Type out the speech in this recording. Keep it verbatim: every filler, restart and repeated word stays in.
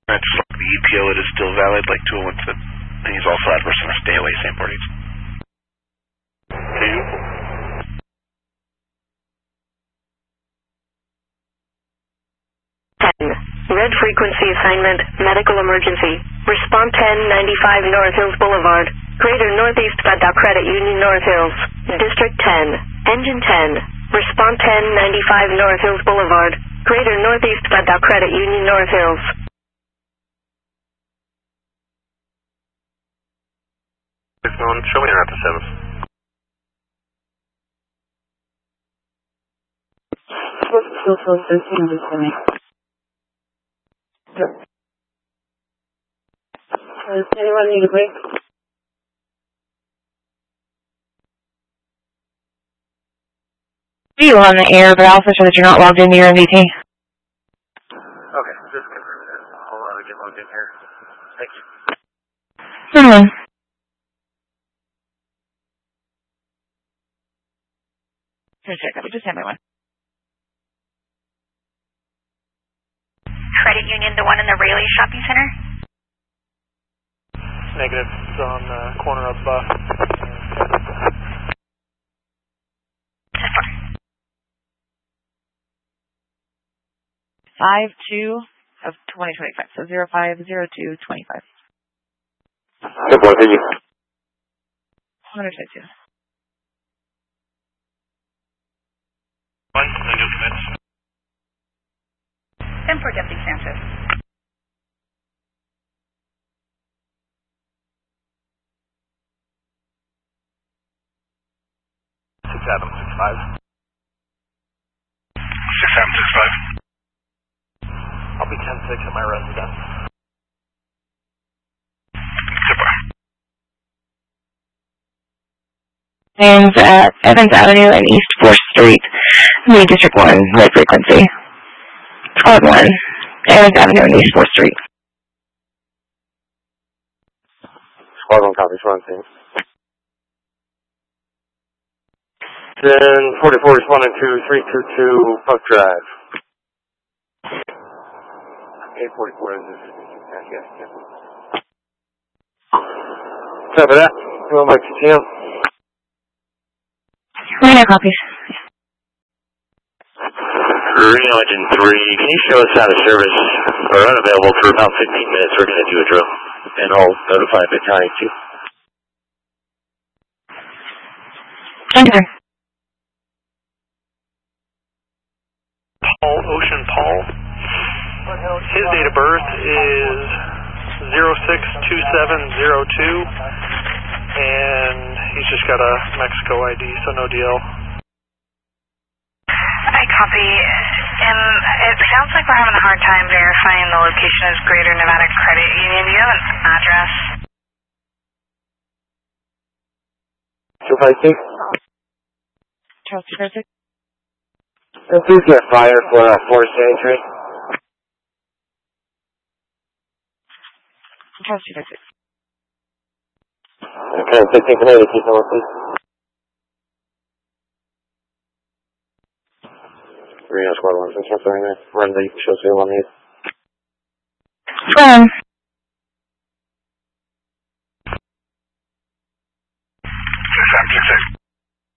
That's like the E P O, it is still valid, like two oh one said. And he's also adverse on a stay away, same parties. Two. ten. Red frequency assignment, medical emergency. Response ten ninety-five North Hills Boulevard. Greater Northeast Bad Credit Union North Hills. District ten. Engine ten. Response ten ninety-five North Hills Boulevard. Greater Northeast Bad Credit Union North Hills. Show me around to seven. Still phone thirteen on this me. Sure. Does anyone need a break? You on the air, but also show that you're not logged into your M V T. Okay, just confirm that. I'll uh, get logged in here. Thank you. Mm-hmm. Just hand me one. Credit Union, the one in the Raleigh Shopping Center? Negative. It's on the corner of uh Five two of twenty twenty five. So zero five zero two twenty five. Good boy, thank you. One hundred twenty two. One, I know commence. ten for Deputy Sanchez. Six Adam, six five. Six Adam, six five. I'll be ten six at my residence. Super. Names at Evans Avenue and East fourth Street, Main District one, red frequency. Squad one, Evans Avenue and East fourth Street. Squad one copies, one thing. Then forty-four responding to three two two Buck Drive. eight forty-four is this. Yes, yes. Copy that. Going back to T M. Reno copies. Reno Engine three, can you show us out of service or unavailable for about fifteen minutes? We're going to do a drill. And I'll notify Battalion two. Enter. Paul, Ocean Paul. His date of birth is zero six two seven zero two, and he's just got a Mexico I D, so no deal. I copy. Um, it sounds like we're having a hard time verifying the location as Greater Nevada Credit Union. Do you have an address? two five six. Charles two five six. And please get fire for uh, forest entry. Charles two five six. Okay, fifteen Canadian, keep on, please. Reno Squad one, since we're run the show zero on these. Um.